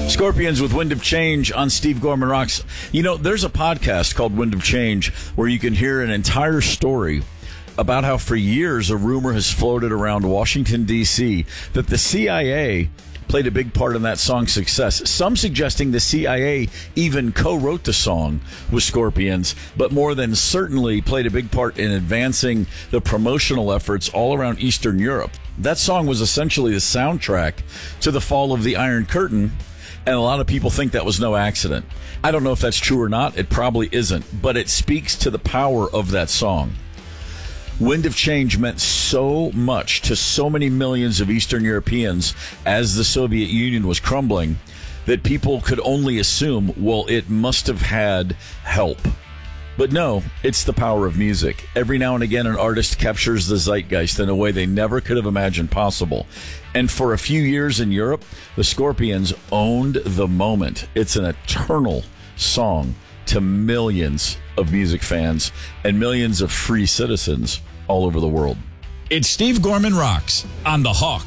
Scorpions with Wind of Change on Steve Gorman Rocks. You know, there's a podcast called Wind of Change where you can hear an entire story about how for years a rumor has floated around Washington, D.C. that the CIA played a big part in that song's success. Some suggesting the CIA even co-wrote the song with Scorpions, but more than certainly played a big part in advancing the promotional efforts all around Eastern Europe. That song was essentially the soundtrack to the fall of the Iron Curtain, and a lot of people think that was no accident. I don't know if that's true or not. It probably isn't, but it speaks to the power of that song. Wind of Change meant so much to so many millions of Eastern Europeans as the Soviet Union was crumbling that people could only assume, well, it must have had help. But no, it's the power of music. Every now and again, an artist captures the zeitgeist in a way they never could have imagined possible. And for a few years in Europe, the Scorpions owned the moment. It's an eternal song to millions of music fans and millions of free citizens all over the world. It's Steve Gorman Rocks on The Hawk.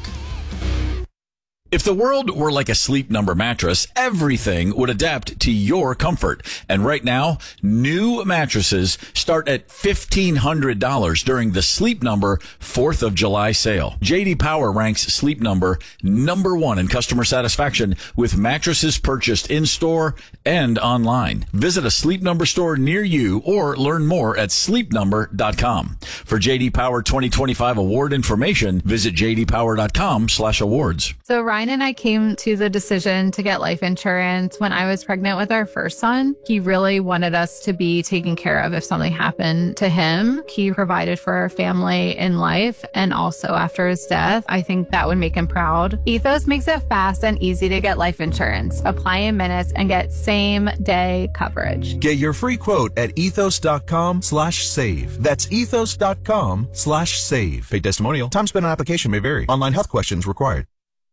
If the world were like a Sleep Number mattress, everything would adapt to your comfort. And right now, new mattresses start at $1,500 during the Sleep Number 4th of July sale. J.D. Power ranks Sleep Number number one in customer satisfaction with mattresses purchased in-store and online. Visit a Sleep Number store near you or learn more at sleepnumber.com. For J.D. Power 2025 award information, visit jdpower.com/awards. So Ryan and I came to the decision to get life insurance when I was pregnant with our first son. He really wanted us to be taken care of if something happened to him. He provided for our family in life and also after his death. I think that would make him proud. Ethos makes it fast and easy to get life insurance. Apply in minutes and get same day coverage. Get your free quote at ethos.com/save. That's ethos.com/save. Paid testimonial. Time spent on application may vary. Online health questions required.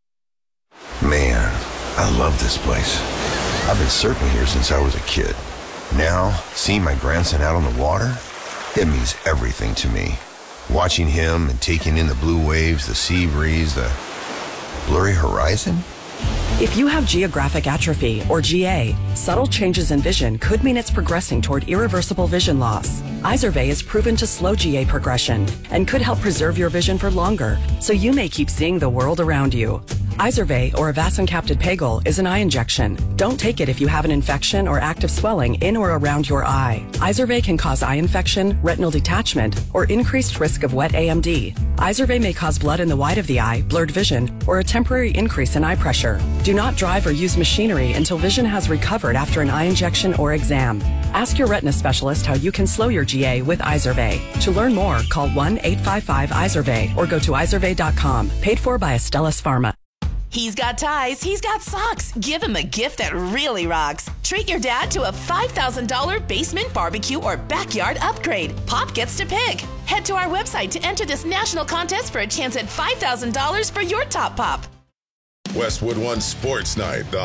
Man, I love this place. I've been surfing here since I was a kid. Now, seeing my grandson out on the water, it means everything to me. Watching him and taking in the blue waves, the sea breeze, the blurry horizon. If you have geographic atrophy, or GA, subtle changes in vision could mean it's progressing toward irreversible vision loss. Izervay is proven to slow GA progression and could help preserve your vision for longer, so you may keep seeing the world around you. Izervay, or avacincaptad pegol, is an eye injection. Don't take it if you have an infection or active swelling in or around your eye. Izervay can cause eye infection, retinal detachment, or increased risk of wet AMD. Izervay may cause blood in the white of the eye, blurred vision, or a temporary increase in eye pressure. Do not drive or use machinery until vision has recovered after an eye injection or exam. Ask your retina specialist how you can slow your GA with Izervay. To learn more, call 1-855-IZERVAY or go to izervay.com. Paid for by Astellas Pharma. He's got ties, he's got socks. Give him a gift that really rocks. Treat your dad to a $5,000 basement barbecue or backyard upgrade. Pop gets to pick. Head to our website to enter this national contest for a chance at $5,000 for your top pop. Westwood One Sports Night.